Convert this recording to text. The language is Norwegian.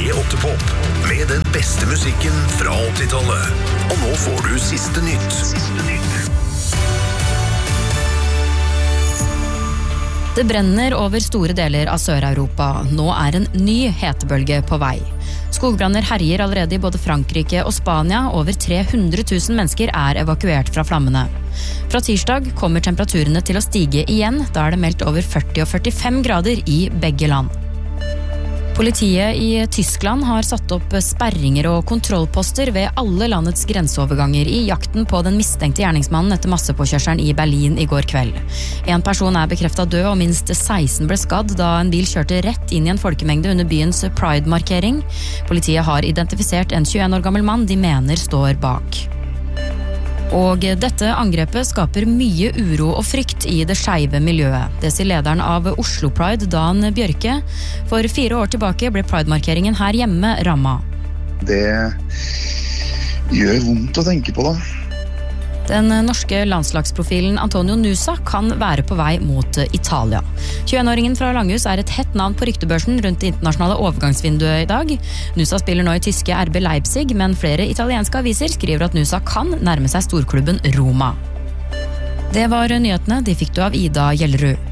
P8-pop med den beste musikken fra 80-tallet. Og nå får du siste nytt. Det brenner over store deler av Sør-Europa. Nå en ny hetebølge på vei. Skogbranner herjer allerede i både Frankrike og Spania. Over 300 000 mennesker evakuert fra flammene. Fra tirsdag kommer temperaturene til å stige igjen. Da det meldt over 40 og 45 grader i begge land. Politiet i Tyskland har satt opp sperringer og kontrollposter ved alle landets grenseoverganger i jakten på den mistenkte gjerningsmannen etter massepåkjørselen i Berlin i går kveld. En person bekreftet død og minst 16 ble skadd da en bil kjørte rett inn i en folkemengde under byens Pride-markering. Politiet har identifisert en 21 år gammel mann de mener står bak. Og dette angrepet skaper mye uro og frykt i det skeive miljøet. Det sier lederen av Oslo Pride, Dan Bjørke. For 4 år tilbake ble Pride-markeringen her hjemme rammet. Det gjør vondt å tenke på da. Den norske landslagsprofilen Antonio Nusa kan være på vei mot Italia. 21-åringen fra Langhus et hett navn på ryktebørsen rundt det internasjonale overgangsvinduet i dag. Nusa spiller nå i tyske RB Leipzig, men flere italienske aviser skriver at Nusa kan nærme seg storklubben Roma. Det var nyhetene, de fikk du av Ida Gjellerud.